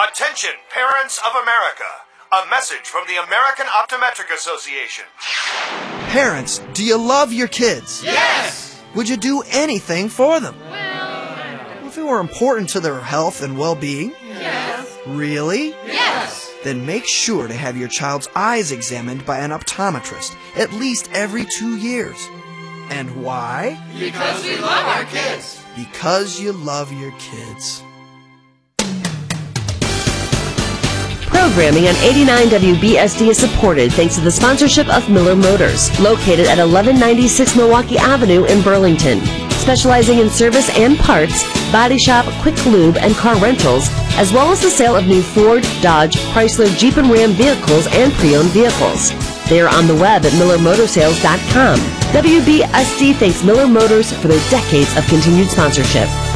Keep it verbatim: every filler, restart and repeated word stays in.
Attention, parents of America. A message from the American Optometric Association. Parents, do you love your kids? Yes! Would you do anything for them? Well, if it were important to their health and well-being? Yes. Really? Yes! Then make sure to have your child's eyes examined by an optometrist at least every two years. And why? Because we love our kids. Because you love your kids. Programming on eighty-nine W B S D is supported thanks to the sponsorship of Miller Motors, located at eleven ninety-six Milwaukee Avenue in Burlington. Specializing in service and parts, body shop, quick lube, and car rentals, as well as the sale of new Ford, Dodge, Chrysler, Jeep, and Ram vehicles and pre-owned vehicles. They are on the web at miller motor sales dot com. W B S D thanks Miller Motors for their decades of continued sponsorship.